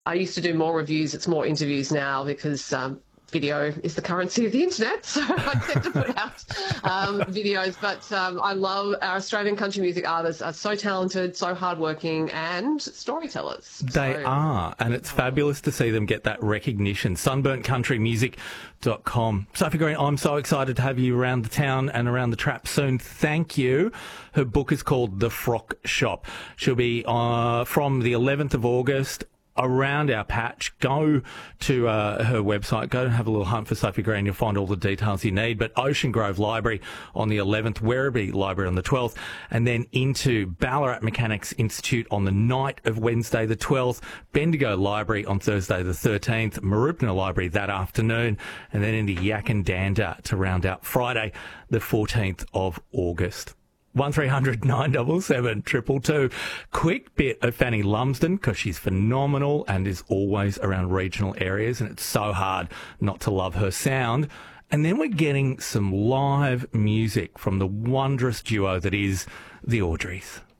I used to do more reviews. It's more interviews now because video is the currency of the internet. So I tend to put out videos. But I love our Australian country music artists are so talented, so hardworking, and storytellers. They are, and it's fabulous to see them get that recognition. Sunburntcountrymusic.com. Sophie Green, I'm so excited to have you around the town and around the trap soon. Thank you. Her book is called The Frock Shop. She'll be from the 11th of August around our patch. Go to her website, go and have a little hunt for Sophie Green. You'll find all the details you need. But Ocean Grove Library on the 11th, Werribee Library on the 12th, and then into Ballarat Mechanics Institute on the night of Wednesday the 12th, Bendigo Library on Thursday the 13th, Mooroopna Library that afternoon, and then into Yakandanda to round out Friday the 14th of August. 1300 977 222. Quick bit of Fanny Lumsden, because she's phenomenal and is always around regional areas, and it's so hard not to love her sound. And then we're getting some live music from the wondrous duo that is the Audreys.